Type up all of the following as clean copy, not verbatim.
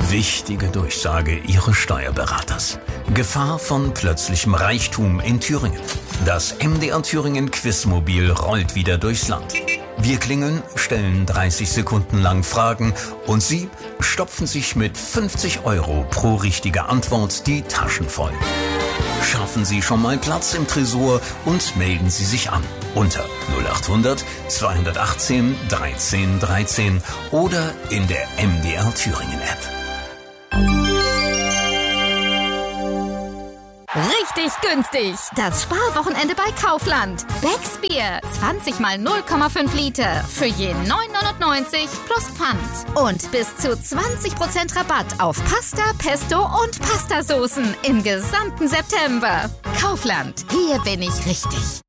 Wichtige Durchsage Ihres Steuerberaters. Gefahr von plötzlichem Reichtum in Thüringen. Das MDR Thüringen Quizmobil rollt wieder durchs Land. Wir klingeln, stellen 30 Sekunden lang Fragen und Sie stopfen sich mit 50 € pro richtige Antwort die Taschen voll. Schaffen Sie schon mal Platz im Tresor und melden Sie sich an unter 0800 218 13 13 oder in der MDR Thüringen App. Richtig günstig. Das Sparwochenende bei Kaufland. Becks Bier 20 mal 0,5 Liter für je 9,99 plus Pfand. Und bis zu 20% Rabatt auf Pasta, Pesto und Pastasoßen im gesamten September. Kaufland. Hier bin ich richtig.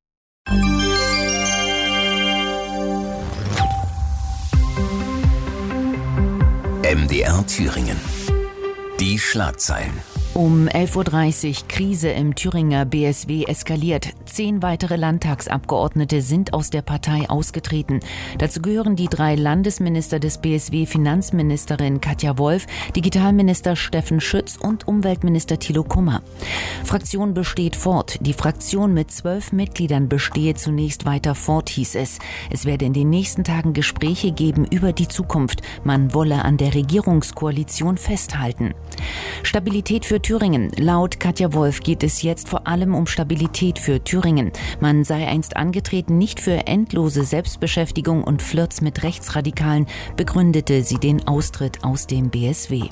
MDR Thüringen. Die Schlagzeilen. Um 11.30 Uhr Krise im Thüringer BSW eskaliert. 10 weitere Landtagsabgeordnete sind aus der Partei ausgetreten. Dazu gehören die 3 Landesminister des BSW, Finanzministerin Katja Wolf, Digitalminister Steffen Schütz und Umweltminister Thilo Kummer. Fraktion besteht fort. Die Fraktion mit 12 Mitgliedern bestehe zunächst weiter fort, hieß es. Es werde in den nächsten Tagen Gespräche geben über die Zukunft. Man wolle an der Regierungskoalition festhalten. Stabilität für Thüringen. Laut Katja Wolf geht es jetzt vor allem um Stabilität für Thüringen. Man sei einst angetreten, nicht für endlose Selbstbeschäftigung und Flirts mit Rechtsradikalen, begründete sie den Austritt aus dem BSW.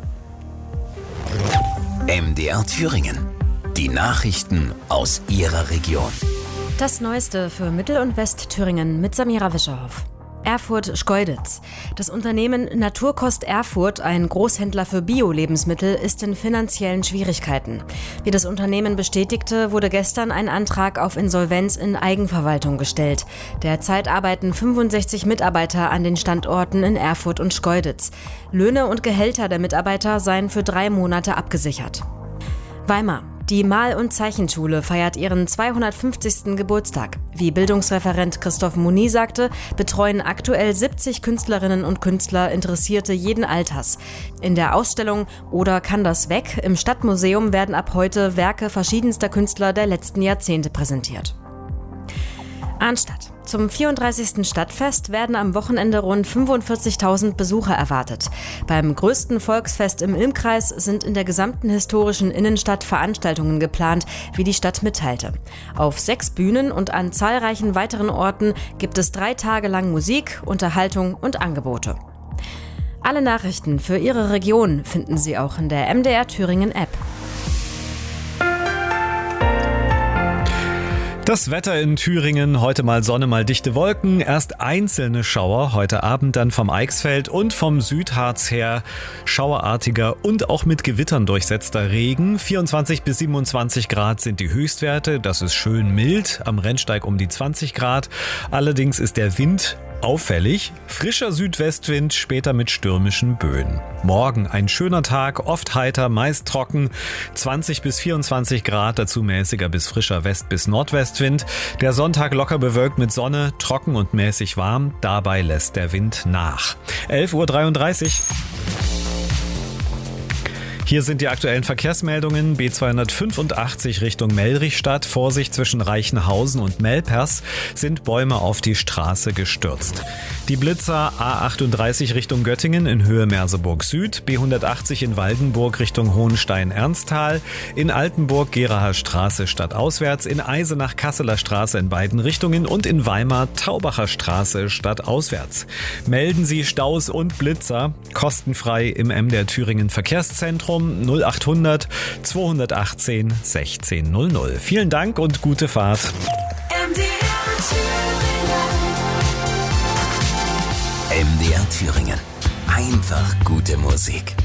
MDR Thüringen. Die Nachrichten aus Ihrer Region. Das Neueste für Mittel- und Westthüringen mit Samira Wischerhoff. Erfurt-Schkeuditz. Das Unternehmen Naturkost Erfurt, ein Großhändler für Bio-Lebensmittel, ist in finanziellen Schwierigkeiten. Wie das Unternehmen bestätigte, wurde gestern ein Antrag auf Insolvenz in Eigenverwaltung gestellt. Derzeit arbeiten 65 Mitarbeiter an den Standorten in Erfurt und Schkeuditz. Löhne und Gehälter der Mitarbeiter seien für 3 Monate abgesichert. Weimar. Die Mal- und Zeichenschule feiert ihren 250. Geburtstag. Wie Bildungsreferent Christoph Muni sagte, betreuen aktuell 70 Künstlerinnen und Künstler Interessierte jeden Alters. In der Ausstellung Oder kann das weg? Im Stadtmuseum werden ab heute Werke verschiedenster Künstler der letzten Jahrzehnte präsentiert. Arnstadt. Zum 34. Stadtfest werden am Wochenende rund 45.000 Besucher erwartet. Beim größten Volksfest im Ilmkreis sind in der gesamten historischen Innenstadt Veranstaltungen geplant, wie die Stadt mitteilte. Auf 6 Bühnen und an zahlreichen weiteren Orten gibt es 3 Tage lang Musik, Unterhaltung und Angebote. Alle Nachrichten für Ihre Region finden Sie auch in der MDR Thüringen App. Das Wetter in Thüringen, heute mal Sonne, mal dichte Wolken, erst einzelne Schauer, heute Abend dann vom Eichsfeld und vom Südharz her schauerartiger und auch mit Gewittern durchsetzter Regen. 24 bis 27 Grad sind die Höchstwerte, das ist schön mild, am Rennsteig um die 20 Grad. Allerdings ist der Wind auffällig, frischer Südwestwind, später mit stürmischen Böen. Morgen ein schöner Tag, oft heiter, meist trocken, 20 bis 24 Grad, dazu mäßiger bis frischer West- bis Nordwestwind. Der Sonntag locker bewölkt mit Sonne, trocken und mäßig warm, dabei lässt der Wind nach. 11.33 Uhr. Hier sind die aktuellen Verkehrsmeldungen. B285 Richtung Mellrichstadt. Vorsicht zwischen Reichenhausen und Melpers sind Bäume auf die Straße gestürzt. Die Blitzer A38 Richtung Göttingen in Höhe Merseburg Süd. B180 in Waldenburg Richtung Hohenstein-Ernsthal. In Altenburg Geraher Straße stadtauswärts. In Eisenach Kasseler Straße in beiden Richtungen. Und in Weimar Taubacher Straße stadtauswärts. Melden Sie Staus und Blitzer kostenfrei im MDR Thüringen Verkehrszentrum 0800 218 1600. Vielen Dank und gute Fahrt. MDR Thüringen. Einfach gute Musik.